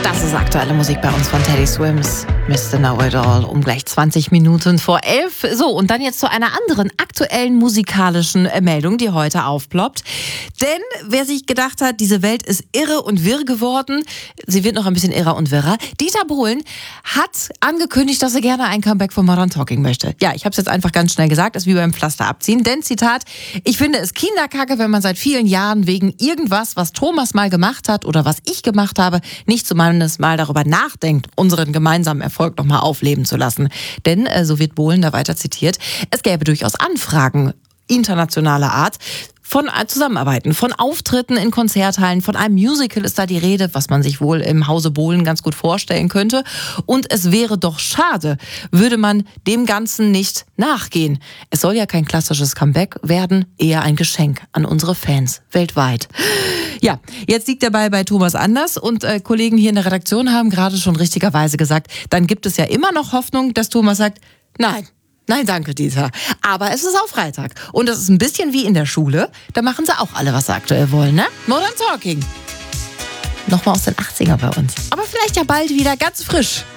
Das ist aktuelle Musik bei uns von Teddy Swims. Mr. Know It All um gleich 20 Minuten vor 11. So, und dann jetzt zu einer anderen aktuellen musikalischen Meldung, die heute aufploppt. Denn wer sich gedacht hat, diese Welt ist irre und wirr geworden, sie wird noch ein bisschen irrer und wirrer. Dieter Bohlen hat angekündigt, dass er gerne ein Comeback von Modern Talking möchte. Ja, ich habe es jetzt einfach ganz schnell gesagt, ist wie beim Pflaster abziehen. Denn, Zitat, ich finde es Kinderkacke, wenn man seit vielen Jahren wegen irgendwas, was Thomas mal gemacht hat oder was ich gemacht habe, nicht zumindest mal darüber nachdenkt, unseren gemeinsamen Erfolg nochmal aufleben zu lassen. Denn, so wird Bohlen da weiter zitiert, es gäbe durchaus Anfragen internationaler Art von Zusammenarbeiten, von Auftritten in Konzerthallen, von einem Musical ist da die Rede, was man sich wohl im Hause Bohlen ganz gut vorstellen könnte. Und es wäre doch schade, würde man dem Ganzen nicht nachgehen. Es soll ja kein klassisches Comeback werden, eher ein Geschenk an unsere Fans weltweit. Ja, jetzt liegt der Ball bei Thomas Anders und Kollegen hier in der Redaktion haben gerade schon richtigerweise gesagt, dann gibt es ja immer noch Hoffnung, dass Thomas sagt, nein, danke, Dieter. Aber es ist auch Freitag. Und das ist ein bisschen wie in der Schule. Da machen sie auch alle, was sie aktuell wollen, ne? Modern Talking. Nochmal aus den 80er bei uns. Aber vielleicht ja bald wieder ganz frisch.